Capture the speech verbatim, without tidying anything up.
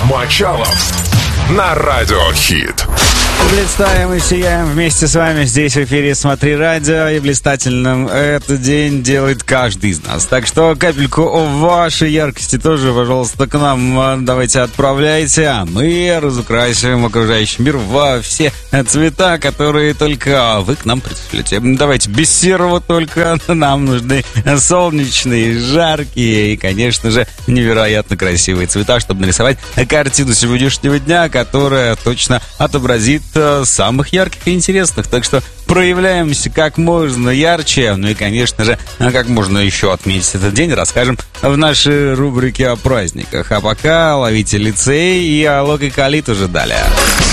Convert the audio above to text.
Мочалов на Радиохит. Блистаем и сияем вместе с вами здесь в эфире «Смотри радио», и блистательным этот день делает каждый из нас. Так что капельку вашей яркости тоже, пожалуйста, к нам давайте отправляйте, а мы разукрасим окружающий мир во все цвета, которые только вы к нам пришлете. Давайте без серого, только нам нужны солнечные, жаркие и, конечно же, невероятно красивые цвета, чтобы нарисовать картину сегодняшнего дня, которая точно отобразит самых ярких и интересных. Так что проявляемся как можно ярче. Ну и, конечно же, как можно еще отметить этот день, расскажем в нашей рубрике о праздниках. А пока ловите лицей и Алок и Калит уже далее.